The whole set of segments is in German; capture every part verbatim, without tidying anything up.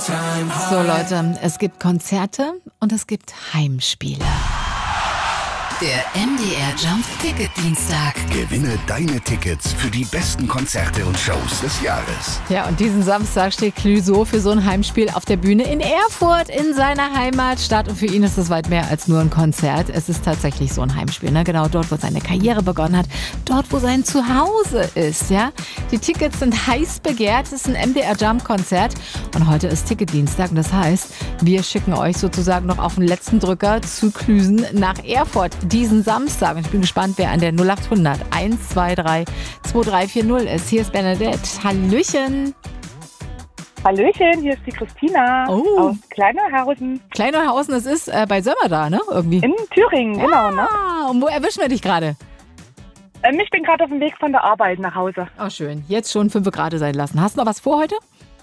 So Leute, es gibt Konzerte und es gibt Heimspiele. Der M D R Jump Ticket Dienstag. Gewinne deine Tickets für die besten Konzerte und Shows des Jahres. Ja, und diesen Samstag steht Clouseau für so ein Heimspiel auf der Bühne in Erfurt in seiner Heimatstadt. Und für ihn ist es weit mehr als nur ein Konzert. Es ist tatsächlich so ein Heimspiel, ne? Genau dort, wo seine Karriere begonnen hat. Dort, wo sein Zuhause ist, ja. Die Tickets sind heiß begehrt. Es ist ein M D R Jump Konzert. Und heute ist Ticketdienstag. Und das heißt, wir schicken euch sozusagen noch auf den letzten Drücker zu Klüsen nach Erfurt diesen Samstag. Und ich bin gespannt, wer an der null acht hundert eins zwei drei zwei drei vier null ist. Hier ist Bernadette. Hallöchen. Hallöchen, hier ist die Christina Oh. aus Kleineuhausen Kleineuhausen, das ist äh, bei Sömmer da, ne? Irgendwie. in Thüringen, genau. Ne? Ah, und wo erwischen wir dich gerade? Ähm, ich bin gerade auf dem Weg von der Arbeit nach Hause. Oh, schön. Jetzt schon fünf Grad sein lassen. Hast du noch was vor heute?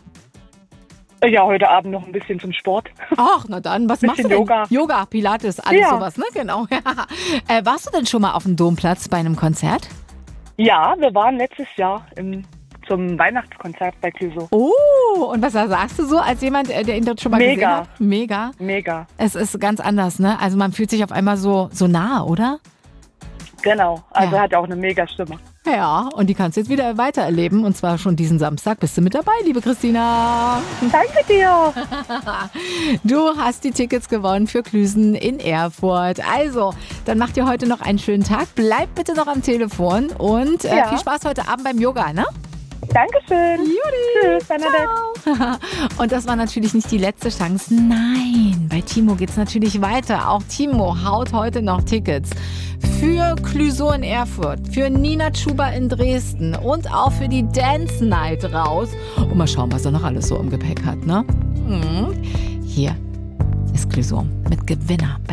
Äh, Ja, heute Abend noch ein bisschen zum Sport. Ach, na dann, was Bisschen machst du denn? Yoga. Yoga, Pilates, alles Ja. sowas, ne? Genau. äh, warst du denn schon mal auf dem Domplatz bei einem Konzert? Ja, wir waren letztes Jahr im, zum Weihnachtskonzert bei Clouseau. Oh, und was sagst du so als jemand, äh, der ihn dort schon mal Mega. gesehen hat? Mega. Mega, Es ist ganz anders, ne? Also man fühlt sich auf einmal so, so nah, oder? genau. Also Ja. hat auch eine mega Stimme. Ja, und die kannst du jetzt wieder weiter erleben. Und zwar schon diesen Samstag. Bist du mit dabei, liebe Christina? Danke dir. Du hast die Tickets gewonnen für Klüsen in Erfurt. Also, dann macht ihr heute noch einen schönen Tag. Bleibt bitte noch am Telefon und äh, Ja. viel Spaß heute Abend beim Yoga, ne? Dankeschön. Judy. Tschüss, Bernadette. Und das war natürlich nicht die letzte Chance. Nein, bei Timo geht's natürlich weiter. Auch Timo haut heute noch Tickets für Clouseau in Erfurt, für Nina Chuba in Dresden und auch für die Dance Night raus. Und mal schauen, was er noch alles so im Gepäck hat, ne? Mhm. Hier ist Clouseau mit Gewinner.